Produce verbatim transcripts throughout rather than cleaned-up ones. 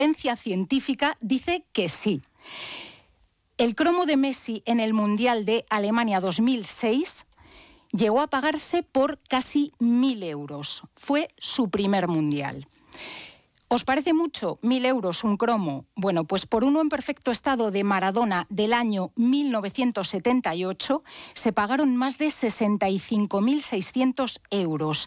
evidencia científica dice que sí. El cromo de Messi en el Mundial de Alemania dos mil seis llegó a pagarse por casi mil euros. Fue su primer Mundial. ¿Os parece mucho mil euros un cromo? Bueno, pues por uno en perfecto estado de Maradona del año mil novecientos setenta y ocho se pagaron más de sesenta y cinco mil seiscientos euros.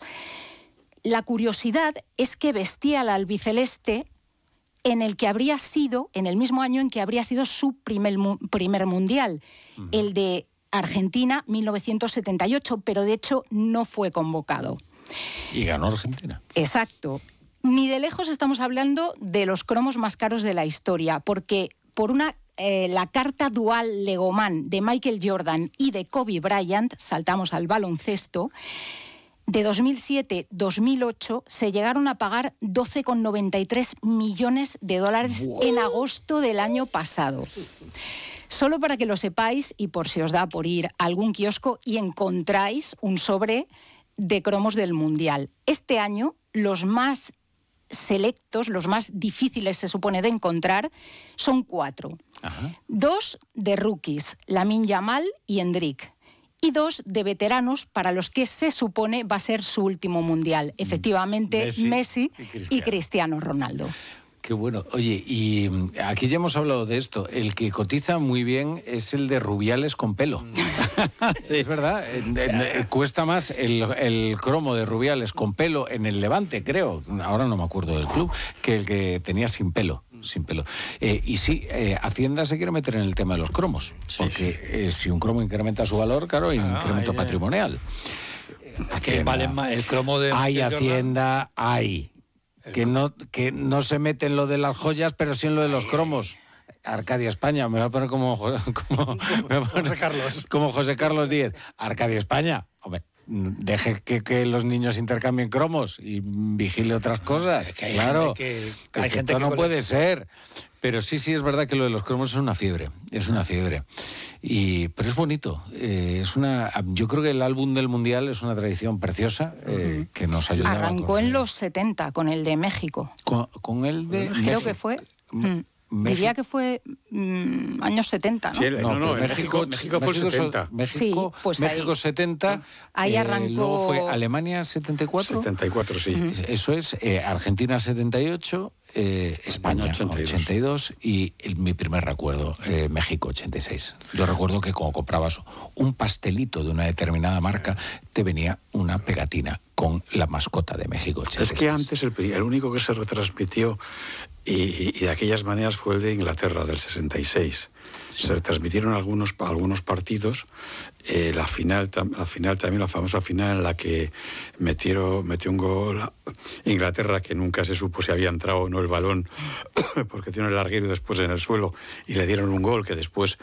La curiosidad es que vestía al albiceleste en el que habría sido, en el mismo año en que habría sido su primer, primer mundial, uh-huh. el de Argentina mil novecientos setenta y ocho, pero de hecho no fue convocado. Y ganó Argentina. Exacto. Ni de lejos estamos hablando de los cromos más caros de la historia, porque por una eh, la carta dual Legoman de Michael Jordan y de Kobe Bryant, saltamos al baloncesto, de dos mil siete a dos mil ocho se llegaron a pagar doce coma noventa y tres millones de dólares wow. en agosto del año pasado. Solo para que lo sepáis y por si os da por ir a algún kiosco y encontráis un sobre de cromos del Mundial. Este año los más selectos, los más difíciles se supone de encontrar, son cuatro. Ajá. Dos de rookies, Lamine Yamal y Endrick. Y dos de veteranos para los que se supone va a ser su último mundial. Efectivamente, Messi, Messi y, Cristiano. y Cristiano Ronaldo. Qué bueno. Oye, y aquí ya hemos hablado de esto. El que cotiza muy bien es el de Rubiales con pelo. Sí. Es verdad. Cuesta más el, el cromo de Rubiales con pelo en el Levante, creo. Ahora no me acuerdo del club, que el que tenía sin pelo. Sin pelo. Eh, y sí, eh, Hacienda se quiere meter en el tema de los cromos. Sí, porque sí. Eh, si un cromo incrementa su valor, claro, hay un ah, incremento eh, patrimonial. Que vale más el cromo de... Hay Hacienda, hay... Que no, que no se mete en lo de las joyas, pero sí en lo de los cromos. Arcadia España, me va a poner como, como, me va a poner, José Carlos. Como José Carlos Díez. Arcadia España, hombre, deje que, que los niños intercambien cromos y vigile otras cosas. Es que hay claro, gente que, hay que gente esto que no puede ser. Pero sí, sí es verdad que lo de los cromos es una fiebre, es una fiebre. Y, pero es bonito. Eh, es una, yo creo que el álbum del Mundial es una tradición preciosa eh, uh-huh. que nos ayuda. Arrancó en los setenta con el de México. Con, con el de Creo México. que fue... Mm. México. Diría que fue mmm, años setenta, ¿no? Sí, no, no, no México, México fue México, setenta. México, sí, pues México ahí, setenta. Ahí arrancó... Eh, luego fue Alemania setenta y cuatro. setenta y cuatro, sí. Uh-huh. Eso es eh, Argentina setenta y ocho, eh, España ochenta y dos, ochenta y dos y el, mi primer recuerdo, eh, México ochenta y seis. Yo recuerdo que cuando comprabas un pastelito de una determinada marca, te venía una pegatina con la mascota de México ochenta y seis. Es que antes el, el único que se retransmitió y, y de aquellas maneras fue el de Inglaterra, del sesenta y seis. Sí. Se retransmitieron algunos, algunos partidos, eh, la, final, la final también, la famosa final en la que metieron, metió un gol Inglaterra, que nunca se supo si había entrado o no el balón, porque tiene el larguero después en el suelo, y le dieron un gol que después...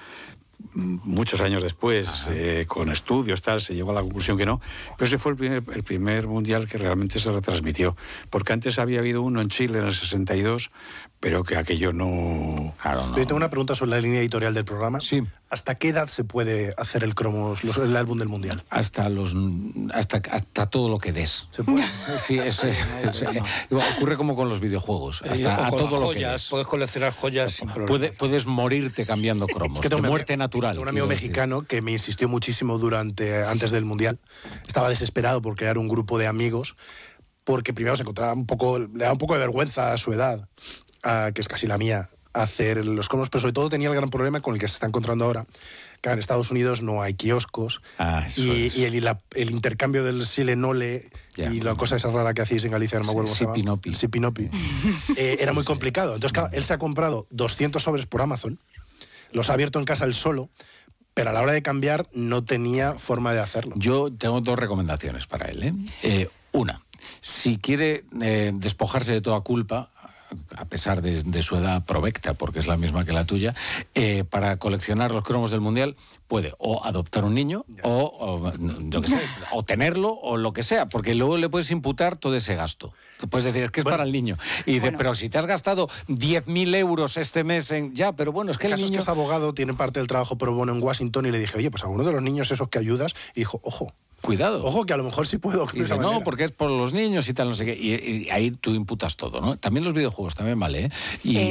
muchos años después, eh, con estudios, tal, se llegó a la conclusión que no, pero ese fue el primer, el primer mundial que realmente se retransmitió, porque antes había habido uno en Chile en el sesenta y dos, pero que aquello no... Claro, no. Yo tengo una pregunta sobre la línea editorial del programa. Sí. ¿Hasta qué edad se puede hacer el cromos, los, el álbum del mundial? Hasta los hasta, hasta todo lo que des. ¿Se puede? Sí, es, es, es, es, ocurre como con los videojuegos. Hasta a todo lo que des. Puedes coleccionar joyas sin problema. Puede, puedes morirte cambiando cromos. Es que tengo de muerte natural. Tengo un amigo mexicano decir. que me insistió muchísimo durante antes del mundial. Estaba desesperado por crear un grupo de amigos, porque primero se encontraba un poco, le daba un poco de vergüenza a su edad, a, que es casi la mía, hacer los cromos, pero sobre todo tenía el gran problema con el que se está encontrando ahora, que en Estados Unidos no hay kioscos, ah, y, y el, la, el intercambio del silenole yeah. y la cosa esa rara que hacéis en Galicia, no me acuerdo sí, cómo se llama. Sipinopi. Sipinopi. eh, era muy complicado. Entonces, claro, él se ha comprado doscientos sobres por Amazon, los ha abierto en casa él solo, pero a la hora de cambiar no tenía forma de hacerlo. Yo tengo dos recomendaciones para él. ¿eh? Eh, una, si quiere eh, despojarse de toda culpa, a pesar de, de su edad provecta, porque es la misma que la tuya, eh, para coleccionar los cromos del Mundial puede o adoptar un niño o, o, yo qué sé, o tenerlo o lo que sea, porque luego le puedes imputar todo ese gasto. Te puedes decir, es que es bueno, para el niño. Y dice, bueno, pero si te has gastado diez mil euros este mes en... Ya, pero bueno, es que el, el caso niño... es que es abogado, tiene parte del trabajo pro bono en Washington, y le dije, oye, pues a uno de los niños esos que ayudas, y dijo, ojo, Cuidado. Ojo, que a lo mejor sí puedo. Y dice, no, porque es por los niños y tal, no sé qué. Y, y ahí tú imputas todo, ¿no? También los videojuegos, también vale, ¿eh? Y, Eh,